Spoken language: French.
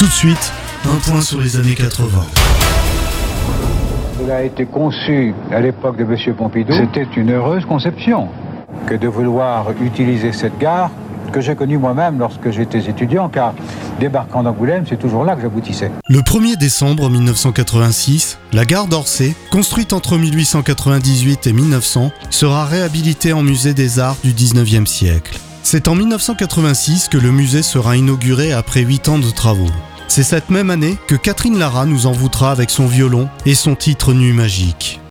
Tout de suite, un point sur les années 80. Cela a été conçu à l'époque de M. Pompidou. C'était une heureuse conception que de vouloir utiliser cette gare que j'ai connue moi-même lorsque j'étais étudiant, car débarquant d'Angoulême, c'est toujours là que j'aboutissais. Le 1er décembre 1986, la gare d'Orsay, construite entre 1898 et 1900, sera réhabilitée en musée des arts du 19e siècle. C'est en 1986 que le musée sera inauguré après 8 ans de travaux. C'est cette même année que Catherine Lara nous envoûtera avec son violon et son titre Nuit magique.